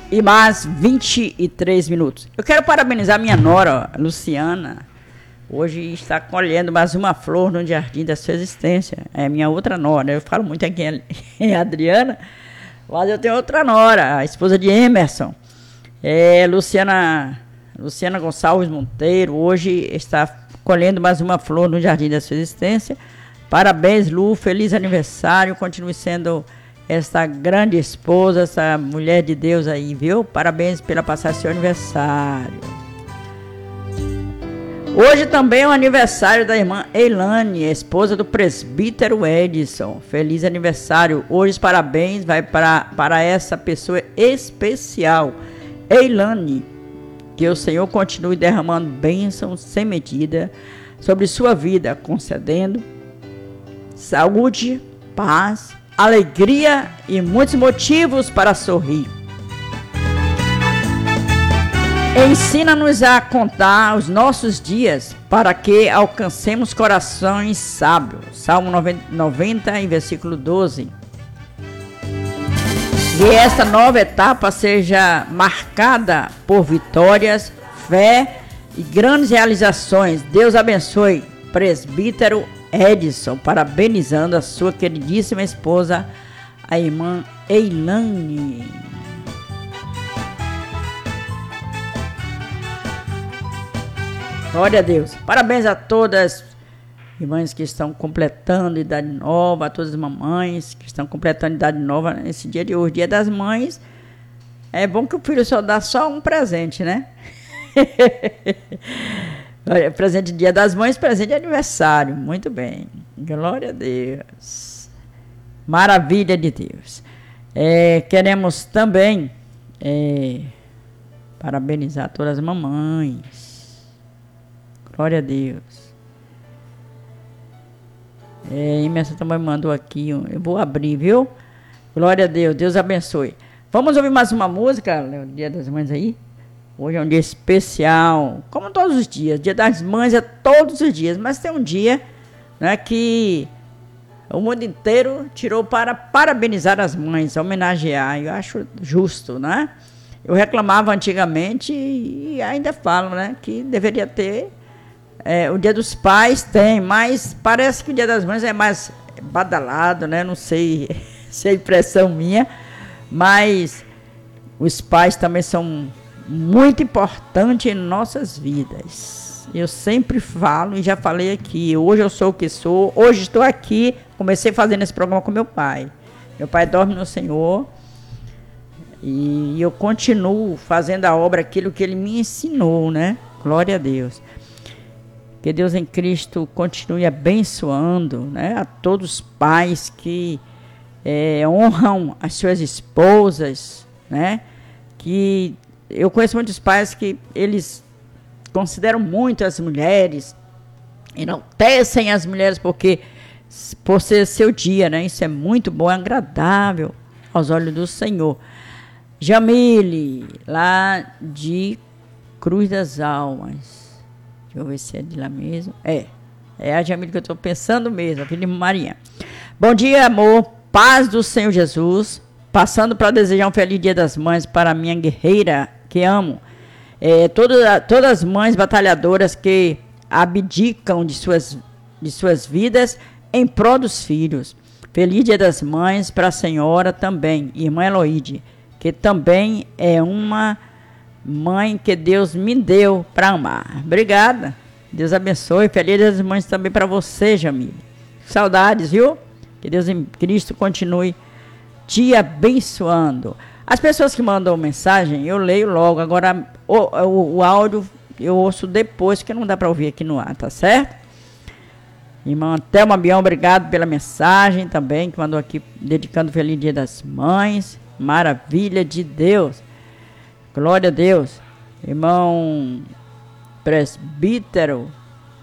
e mais 23 minutos. Eu quero parabenizar minha nora, Luciana. Hoje está colhendo mais uma flor no jardim da sua existência. É minha outra nora. Eu falo muito aqui em Adriana, mas eu tenho outra nora, a esposa de Emerson. Luciana Gonçalves Monteiro. Hoje está colhendo mais uma flor no jardim da sua existência. Parabéns, Lu. Feliz aniversário. Continue sendo essa grande esposa, essa mulher de Deus aí, viu? Parabéns pela passagem do seu aniversário. Hoje também é o aniversário da irmã Eilane, esposa do presbítero Edson. Feliz aniversário. Hoje os parabéns vai para essa pessoa especial, Eilane. Que o Senhor continue derramando bênçãos sem medida sobre sua vida, concedendo saúde, paz, alegria e muitos motivos para sorrir. Ensina-nos a contar os nossos dias para que alcancemos corações sábios. Salmo 90, em versículo 12. E esta nova etapa seja marcada por vitórias, fé e grandes realizações. Deus abençoe, presbítero Edson, parabenizando a sua queridíssima esposa, a irmã Eilane. Glória a Deus. Parabéns a todas as irmãs que estão completando idade nova, a todas as mamães que estão completando idade nova nesse dia de hoje, Dia das Mães. É bom que o filho só dá só um presente, né? Presente de Dia das Mães, presente de aniversário. Muito bem. Glória a Deus. Maravilha de Deus. Queremos também parabenizar todas as mamães. Glória a Deus. Emerson também mandou aqui. Eu vou abrir, viu? Glória a Deus. Deus abençoe. Vamos ouvir mais uma música, o Dia das Mães aí? Hoje é um dia especial, como todos os dias. Dia das Mães é todos os dias, mas tem um dia, né, que o mundo inteiro tirou para parabenizar as mães, homenagear. Eu acho justo, né? Eu reclamava antigamente e ainda falo, né, que deveria ter. O Dia dos Pais tem, mas parece que o Dia das Mães é mais badalado, né? Não sei se é impressão minha, mas os pais também são muito importantes em nossas vidas. Eu sempre falo e já falei aqui, hoje eu sou o que sou, hoje estou aqui, comecei fazendo esse programa com meu pai. Meu pai dorme no Senhor e eu continuo fazendo a obra, aquilo que ele me ensinou, né? Glória a Deus. Que Deus em Cristo continue abençoando, né, a todos os pais que honram as suas esposas, né? Que eu conheço muitos pais que eles consideram muito as mulheres, enaltecem as mulheres por ser seu dia, né? Isso é muito bom, é agradável aos olhos do Senhor. Jamile, lá de Cruz das Almas. Deixa eu ver se é de lá mesmo. É a Jamile que eu estou pensando mesmo, a filha de Maria. Bom dia, amor. Paz do Senhor Jesus. Passando para desejar um feliz Dia das Mães para a minha guerreira, que amo. Todas as mães batalhadoras que abdicam de suas vidas em prol dos filhos. Feliz Dia das Mães para a senhora também, irmã Eloíde, que também é uma mãe que Deus me deu para amar. Obrigada. Deus abençoe. Feliz Dia das Mães também para você, Jamile. Saudades, viu? Que Deus em Cristo continue te abençoando. As pessoas que mandam mensagem, eu leio logo. Agora, o áudio eu ouço depois, porque não dá para ouvir aqui no ar, tá certo? Irmã Thelma Bião, obrigado pela mensagem também, que mandou aqui, dedicando o Feliz Dia das Mães. Maravilha de Deus. Glória a Deus. Irmão presbítero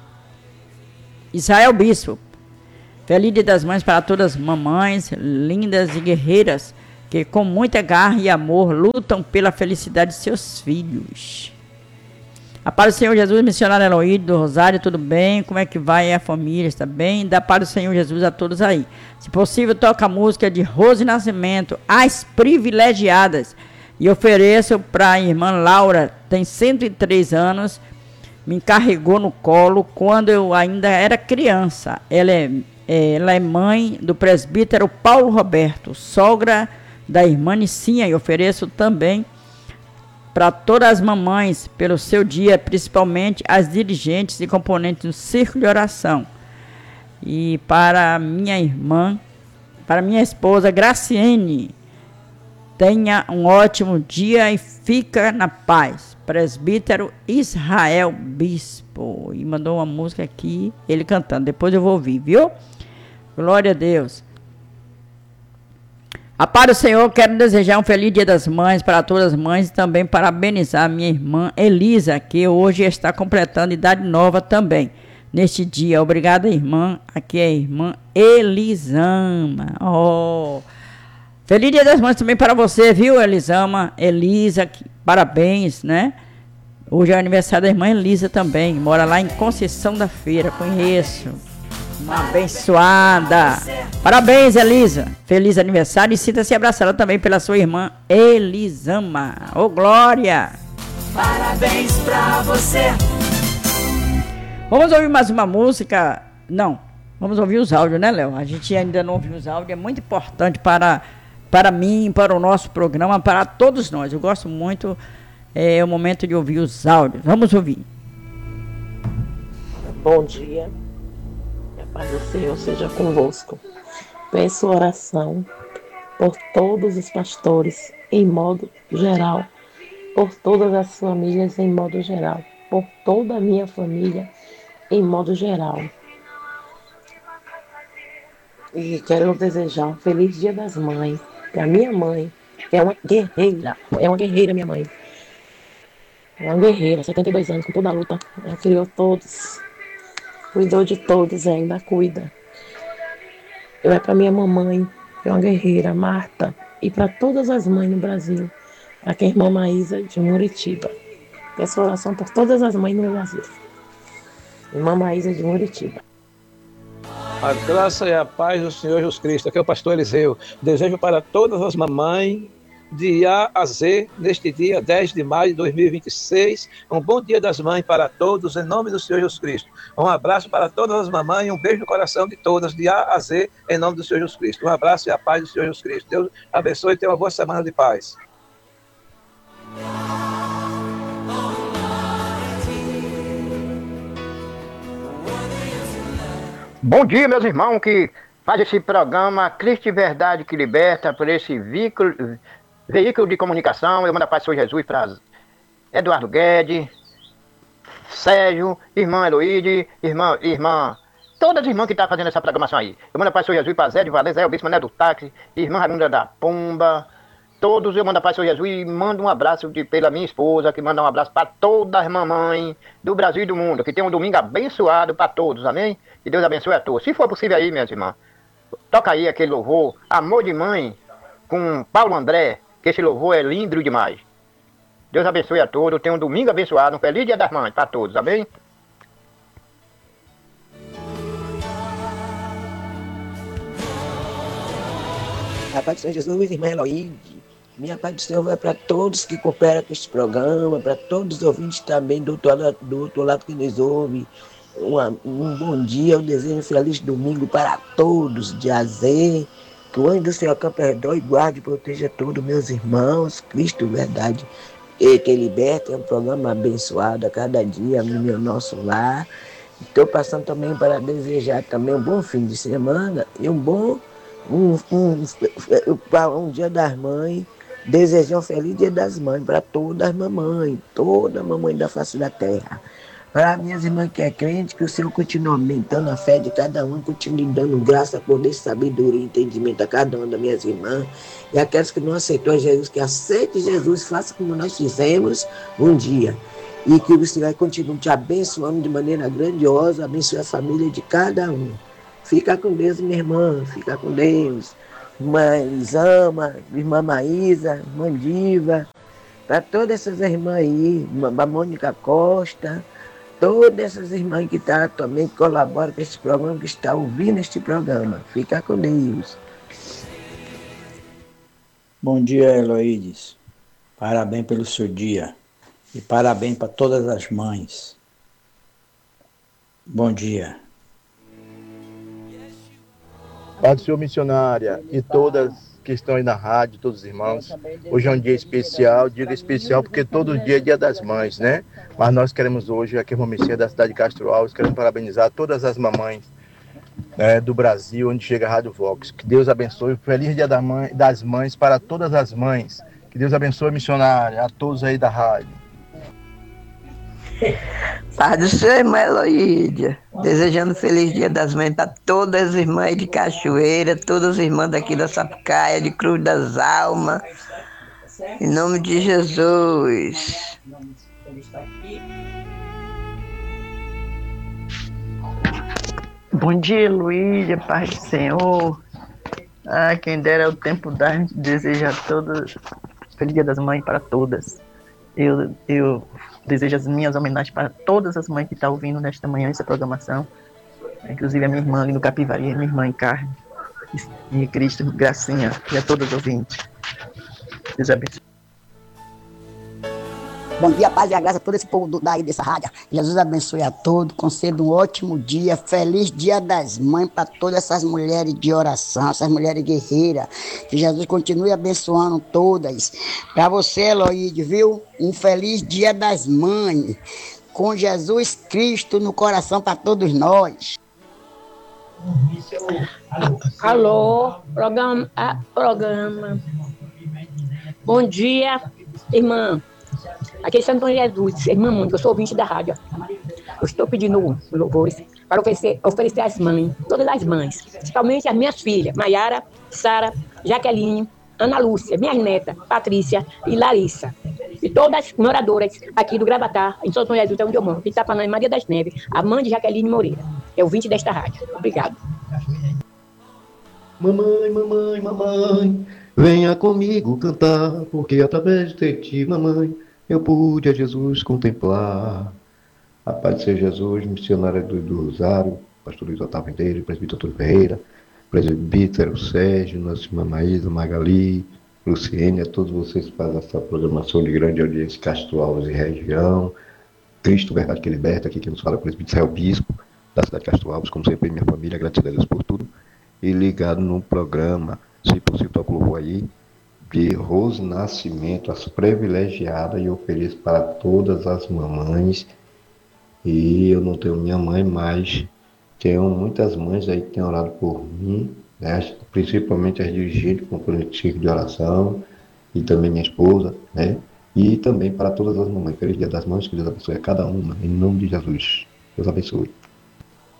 Israel Bispo. Feliz Dia das Mães para todas as mamães lindas e guerreiras que com muita garra e amor lutam pela felicidade de seus filhos. A paz do Senhor Jesus, missionário Eloíde do Rosário, tudo bem? Como é que vai a família? Está bem? Dá paz do Senhor Jesus a todos aí. Se possível, toca a música de Rose Nascimento, As Privilegiadas. E ofereço para a irmã Laura, tem 103 anos, me carregou no colo quando eu ainda era criança. Ela é mãe do presbítero Paulo Roberto, sogra da irmã Nicinha, e ofereço também para todas as mamães pelo seu dia, principalmente as dirigentes e componentes do círculo de oração. E para minha irmã, para minha esposa Graciene, tenha um ótimo dia e fica na paz. Presbítero Israel Bispo. E mandou uma música aqui, ele cantando. Depois eu vou ouvir, viu? Glória a Deus. A paz do Senhor, quero desejar um feliz Dia das Mães para todas as mães e também parabenizar minha irmã Elisa, que hoje está completando idade nova também, neste dia. Obrigada, irmã. Aqui é a irmã Elisama. Oh, feliz Dia das Mães também para você, viu, Elisama? Elisa, parabéns, né? Hoje é o aniversário da irmã Elisa também, mora lá em Conceição da Feira, conheço. Uma abençoada. Parabéns, Elisa. Feliz aniversário e sinta-se abraçada também pela sua irmã Elisama. Ô, glória. Parabéns pra você. Vamos ouvir mais uma música? Não, vamos ouvir os áudios, né, Léo? A gente ainda não ouviu os áudios. É muito importante para mim, para o nosso programa, para todos nós. Eu gosto muito, é o momento de ouvir os áudios. Vamos ouvir. Bom dia. A paz do Senhor seja convosco. Peço oração por todos os pastores, em modo geral, por todas as famílias, em modo geral, por toda a minha família, em modo geral. E quero desejar um feliz Dia das Mães para minha mãe, que é uma guerreira minha mãe. É uma guerreira, 72 anos, com toda a luta, ela criou todos. Cuidou de todos e ainda cuida. Eu é para minha mamãe, que é uma guerreira, Marta, e para todas as mães no Brasil. Aqui é a irmã Maísa de Muritiba. Peço oração por todas as mães no Brasil. Irmã Maísa de Muritiba. A graça e a paz do Senhor Jesus Cristo. Aqui é o pastor Eliseu. Desejo para todas as mamães, de A a Z, neste dia 10 de maio de 2026. Um bom Dia das Mães para todos, em nome do Senhor Jesus Cristo. Um abraço para todas as mamães, um beijo no coração de todas, de A a Z, em nome do Senhor Jesus Cristo. Um abraço e a paz do Senhor Jesus Cristo. Deus abençoe e tenha uma boa semana de paz. Bom dia, meus irmãos, que faz esse programa Cristo e Verdade que Liberta, por esse veículo de comunicação. Eu mando a paz do Senhor Jesus para Eduardo Guedes, Sérgio, irmã Heloíde, irmã, todas as irmãs que estão fazendo essa programação aí. Eu mando a paz do Senhor Jesus para Zé de Valéria, Zé Bispo, Mané do Táxi, irmã Ragunda da Pomba, todos eu mando a paz do Senhor Jesus e mando um abraço pela minha esposa, que manda um abraço para todas as mamães do Brasil e do mundo, que tenham um domingo abençoado para todos, amém? Que Deus abençoe a todos. Se for possível aí, minhas irmãs, toca aí aquele louvor, Amor de Mãe, com Paulo André, que esse louvor é lindo demais. Deus abençoe a todos, tenham um domingo abençoado, um feliz Dia das Mães para todos, amém? A paz do Senhor Jesus, irmã Eloíde. Minha paz do Senhor vai para todos que cooperam com este programa, para todos os ouvintes também do outro lado que nos ouve. Um bom dia, um desejo feliz domingo para todos de Azê. Que o anjo do Senhor campo redor e guarde e proteja todos meus irmãos. Cristo, verdade, e que liberta. É um programa abençoado a cada dia no nosso lar. Estou passando também para desejar também um bom fim de semana e um Dia das Mães. Desejar um feliz Dia das Mães para todas as mamães, toda mamãe da face da terra. Para minhas irmãs que é crente, que o Senhor continue aumentando a fé de cada um, continue dando graça, poder, sabedoria e entendimento a cada uma das minhas irmãs. E aquelas que não aceitou a Jesus, que aceite Jesus, faça como nós fizemos um dia. E que o Senhor continue te abençoando de maneira grandiosa, abençoe a família de cada um. Fica com Deus, minha irmã, fica com Deus. Irmã Elisama, irmã Maísa, irmã Diva, para todas essas irmãs aí, a Mônica Costa, todas essas irmãs que também colaboram com esse programa, que estão ouvindo este programa. Fica com Deus. Bom dia, Heloídes. Parabéns pelo seu dia. E parabéns para todas as mães. Bom dia. Paz do Senhor, missionária, e todas que estão aí na rádio, todos os irmãos. Hoje é um dia especial porque todo dia é Dia das Mães, né? Mas nós queremos hoje, aqui em Romicê, da cidade de Castro Alves, queremos parabenizar todas as mamães do Brasil, onde chega a Rádio Vox. Que Deus abençoe. Feliz Dia das Mães para todas as mães. Que Deus abençoe, missionária, a todos aí da rádio. Paz do Senhor, irmã Heloídia. Desejando feliz Dia das Mães para todas as irmãs de Cachoeira, todas as irmãs daqui da Sapucaia, de Cruz das Almas. Em nome de Jesus. Bom dia, Heloídia, paz do Senhor. Quem dera é o tempo da gente deseja a todas feliz Dia das Mães para todas. Eu desejo as minhas homenagens para todas as mães que estão ouvindo nesta manhã essa programação. Inclusive a minha irmã ali no Capivari, minha irmã em carne. E Cristo, Gracinha, e a todos os ouvintes. Deus abençoe. Bom dia, paz e a graça a todo esse povo daí dessa rádio. Jesus abençoe a todos, conceda um ótimo dia, feliz Dia das Mães para todas essas mulheres de oração, essas mulheres guerreiras. Que Jesus continue abençoando todas. Para você, Heloíde, viu? Um feliz Dia das Mães, com Jesus Cristo no coração para todos nós. Alô, programa. Bom dia, irmã. Aqui é Santo Jesus, irmã Mônica, eu sou ouvinte da rádio. Eu estou pedindo louvores para oferecer às mães, todas as mães, principalmente as minhas filhas, Maiara, Sara, Jaqueline, Ana Lúcia, minhas netas, Patrícia e Larissa. E todas as moradoras aqui do Gravatar, em Santo Jesus, onde eu moro, em Itapanã, em Maria das Neves, a mãe de Jaqueline Moreira. É ouvinte desta rádio. Obrigado. Mamãe, mamãe, mamãe, venha comigo cantar, porque através de ti, mamãe, eu pude a Jesus contemplar. A paz de ser Jesus, missionária do Rosário, pastor Luiz Otávio Vendeiro, presbítero Antônio Ferreira, presbítero Sérgio, nossa irmã Maísa, Magali, Luciene, a todos vocês que fazem essa programação de grande audiência, Castro Alves e região. Cristo, verdade que liberta, aqui quem nos fala é o presbítero Israel Bispo, da cidade de Castro Alves, como sempre, minha família, agradecendo a Deus por tudo. E ligado no programa, se possível, toca o louvor aí, de Rose Nascimento, as privilegiadas, e ofereço para todas as mamães. E eu não tenho minha mãe, mas tenho muitas mães aí que têm orado por mim, né? Principalmente as dirigentes com o ciclo de oração, e também minha esposa, né? E também para todas as mamães. Feliz Dia das Mães, que Deus abençoe a cada uma, em nome de Jesus. Deus abençoe.